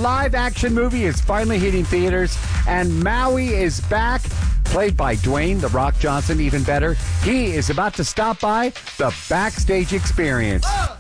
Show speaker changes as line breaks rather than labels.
live-action movie is finally hitting theaters, and Maui is back, played by Dwayne "The Rock" Johnson. Even better, he is about to stop by the Backstage Experience.